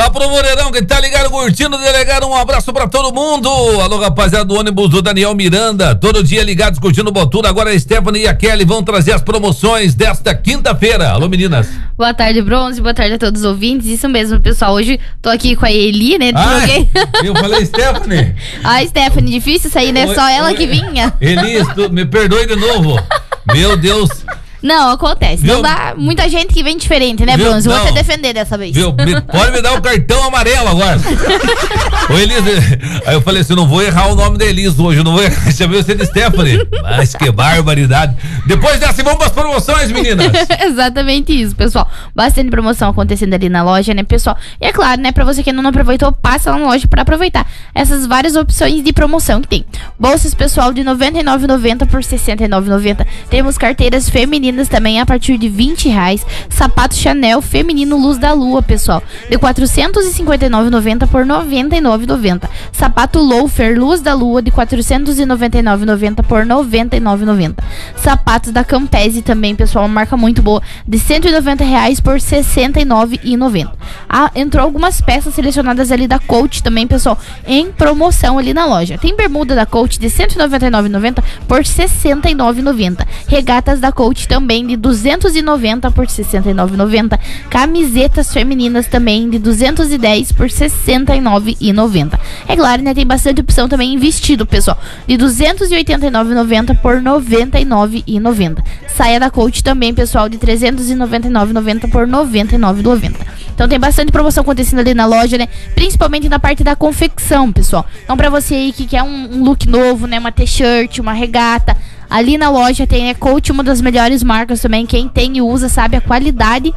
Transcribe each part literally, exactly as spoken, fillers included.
Lá pro Moreirão, que tá ligado, curtindo, delegado, um abraço pra todo mundo. Alô, rapaziada do ônibus do Daniel Miranda, todo dia ligados, curtindo o Botura. Agora a Stephanie e a Kelly vão trazer as promoções desta quinta-feira. Alô, meninas. Boa tarde, Bronze, boa tarde a todos os ouvintes. Isso mesmo, pessoal, hoje tô aqui com a Eli, né? Ai, eu falei Stephanie. Ah, Stephanie, difícil sair, né? Oi, Só ela oi, que vinha. Elis, tu, me perdoe de novo. Meu Deus. Não, acontece. Viu? Não dá muita gente que vem diferente, né, Viu? Bronze? Vou Não. até defender dessa vez. Viu? Me, pode me dar o cartão amarelo agora. Ô, Elis, aí eu falei assim, não vou errar o nome da Elis hoje, eu não vou errar, chamei você de Stephanie. Mas que barbaridade. Depois dessa, vamos para as promoções, meninas. Exatamente isso, pessoal. Bastante promoção acontecendo ali na loja, né, pessoal? E é claro, né, pra você que ainda não aproveitou, passa lá na loja pra aproveitar essas várias opções de promoção que tem. Bolsas, pessoal, de noventa e nove reais e noventa centavos por sessenta e nove reais e noventa centavos. Temos carteiras femininas também a partir de vinte reais. Sapato Chanel feminino Luz da Lua, pessoal, de quatrocentos e cinquenta e nove reais e noventa centavos por noventa e nove reais e noventa centavos. Sapato Loafer Luz da Lua de quatrocentos e noventa e nove reais e noventa centavos por noventa e nove reais e noventa centavos. Sapatos da Campese também, pessoal, uma marca muito boa, de cento e noventa reais por sessenta e nove reais e noventa centavos. Ah, entrou algumas peças selecionadas ali da Coach também, pessoal, em promoção ali na loja. Tem bermuda da Coach de cento e noventa e nove reais e noventa centavos por sessenta e nove reais e noventa centavos. Regatas da Coach também de duzentos e noventa por sessenta e nove reais e noventa centavos. Camisetas femininas também de duzentos e dez por sessenta e nove reais e noventa centavos. É claro, né, tem bastante opção também em vestido, pessoal, de duzentos e oitenta e nove reais e noventa centavos por noventa e nove reais e noventa centavos. Saia da Coach também, pessoal, de trezentos e noventa e nove reais e noventa centavos por noventa e nove reais e noventa centavos. Então tem bastante promoção acontecendo ali na loja, né? Principalmente na parte da confecção, pessoal. Então pra você aí que quer um, um look novo, né? Uma t-shirt, uma regata, ali na loja tem a Coach, uma das melhores marcas também. Quem tem e usa sabe a qualidade.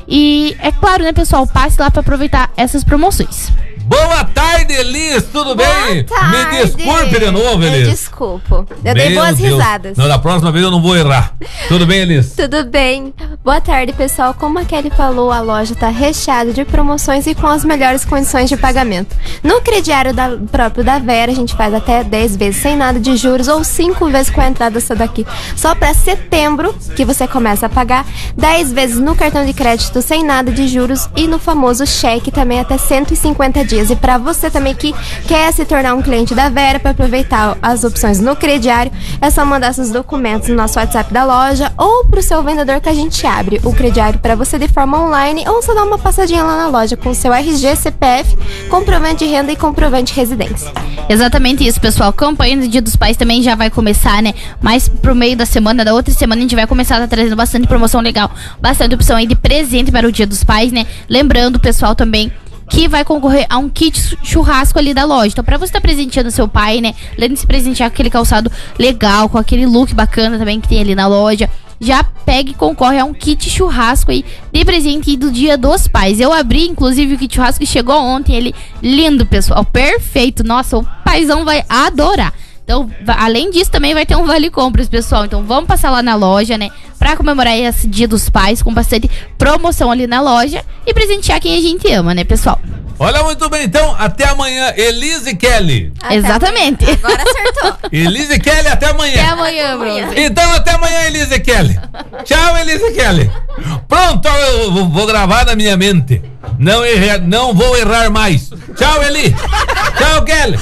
E é claro, né, pessoal? Passe lá pra aproveitar essas promoções. Boa tarde, Elis, tudo Boa bem? tarde. Me desculpe de novo, Me Elis. desculpo. Eu dei Meu boas Deus. risadas. Não, da próxima vez eu não vou errar. Tudo bem, Elis? Tudo bem. Boa tarde, pessoal. Como a Kelly falou, a loja está recheada de promoções e com as melhores condições de pagamento. No crediário da, próprio da Vera, a gente faz até dez vezes sem nada de juros ou cinco vezes com a entrada dessa daqui. Só para setembro, que você começa a pagar dez vezes no cartão de crédito sem nada de juros e no famoso cheque também até cento e cinquenta dias. E para você também que quer se tornar um cliente da Vera para aproveitar as opções no crediário, é só mandar seus documentos no nosso WhatsApp da loja ou pro seu vendedor que a gente abre o crediário para você de forma online, ou só dar uma passadinha lá na loja com seu R G, C P F, comprovante de renda e comprovante de residência. Exatamente isso, pessoal. Campanha do Dia dos Pais também já vai começar, né? Mas pro meio da semana, da outra semana, a gente vai começar a tá trazendo bastante promoção legal, bastante opção aí de presente para o Dia dos Pais, né? Lembrando, pessoal, também que vai concorrer a um kit churrasco ali da loja. Então, pra você estar tá presenteando seu pai, né? Além de se presentear com aquele calçado legal, com aquele look bacana também que tem ali na loja, já pega e concorre a um kit churrasco aí de presente do Dia dos Pais. Eu abri, inclusive, o kit churrasco que chegou ontem. Ele lindo, pessoal. Perfeito. Nossa, o paizão vai adorar. Então, além disso, também vai ter um Vale Compras, pessoal. Então, vamos passar lá na loja, né? Pra comemorar esse Dia dos Pais, com bastante promoção ali na loja e presentear quem a gente ama, né, pessoal? Olha, muito bem, então, até amanhã, Elis e Kelly. Até Exatamente. amanhã. Agora acertou. Elis e Kelly, até amanhã. Até amanhã, Bronze. Então, até amanhã, Elis e Kelly. Tchau, Elis e Kelly. Pronto, eu vou- vou gravar na minha mente. Não, errar, não vou errar mais. Tchau, Eli. Tchau, Kelly.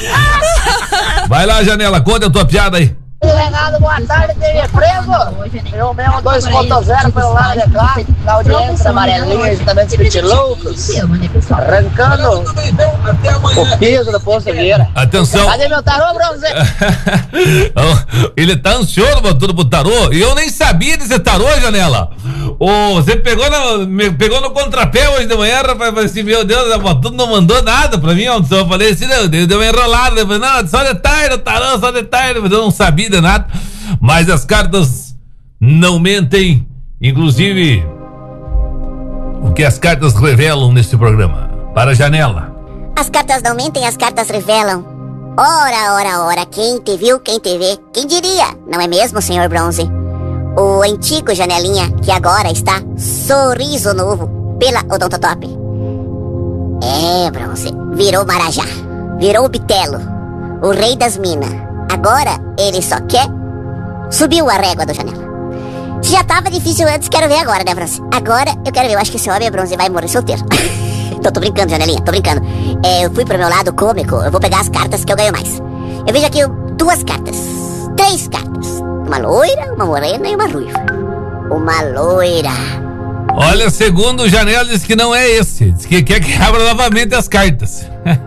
Vai lá, Janela, conta a tua piada aí. Delegado, boa tarde, tem emprego? Eu mesmo dois ponto zero pelo lado de cá, da audiência amarelinha, juntamente com os loucos, arrancando o piso do Poço Vieira. Atenção. Cadê meu tarô, Bronze? Ele tá ansioso pra tudo pro tarô. E eu nem sabia desse tarô, Janela. Ô, você pegou, na, me pegou no contrapé hoje de manhã, rapaz. Falei assim, meu Deus, tu não mandou nada pra mim. Eu falei assim, não, deu uma enrolada. Eu falei, não, só detalhe, o tarô, só detalhe. Mas eu não sabia de nada. Mas as cartas não mentem. Inclusive, o que as cartas revelam nesse programa. Para a Janela. As cartas não mentem, as cartas revelam. Ora, ora, ora, quem te viu, quem te vê, quem diria, não é mesmo, senhor Bronze? O antigo Janelinha, que agora está sorriso novo pela Odontotop. É, Bronze, virou Marajá, virou o Bitelo, o rei das minas. Agora ele só quer... Subiu a régua do Janela. Se já tava difícil antes, quero ver agora, né, Bronze? Agora eu quero ver, eu acho que esse homem, Bronze, vai morrer solteiro. Tô, tô brincando, Janelinha, tô brincando. É, eu fui pro meu lado cômico, eu vou pegar as cartas que eu ganho mais. Eu vejo aqui duas cartas, três cartas. Uma loira, uma morena e uma ruiva. Uma loira. Olha, segundo o Janela, diz que não é esse. Diz que quer que abra novamente as cartas.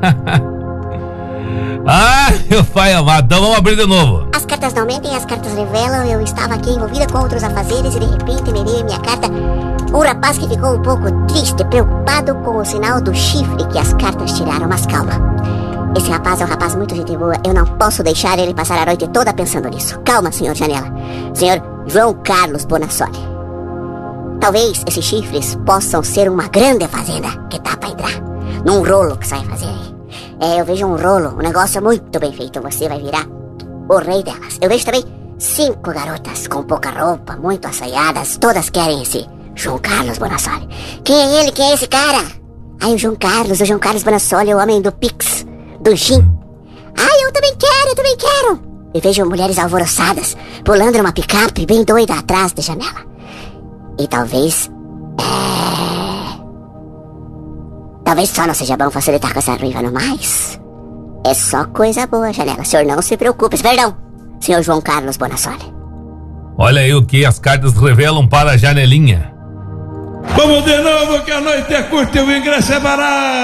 Ah, meu pai amado, então vamos abrir de novo. As cartas não mentem, as cartas revelam. Eu estava aqui envolvida com outros afazeres e de repente me veio em minha carta um rapaz que ficou um pouco triste, preocupado com o sinal do chifre que as cartas tiraram. Mas calma, esse rapaz é um rapaz muito gente boa. Eu não posso deixar ele passar a noite toda pensando nisso. Calma, senhor Janela. Senhor João Carlos Bonassoli, talvez esses chifres possam ser uma grande fazenda que tá pra entrar num rolo que você vai fazer aí. É, eu vejo um rolo, um negócio muito bem feito. Você vai virar o rei delas. Eu vejo também cinco garotas com pouca roupa, muito assanhadas. Todas querem esse João Carlos Bonassoli. Quem é ele? Quem é esse cara? Ai, o João Carlos, o João Carlos Bonassoli, o homem do Pix, do Gin. Ai, eu também quero, eu também quero. Eu vejo mulheres alvoroçadas, pulando numa picape bem doida atrás da janela. E talvez... É... Talvez só não seja bom facilitar com essa ruiva no mais. É só coisa boa, Janela. O senhor não se preocupe. Perdão, senhor João Carlos Bonassoli. Olha aí o que as cartas revelam para a Janelinha. Vamos de novo, que a noite é curta e o ingresso é barato.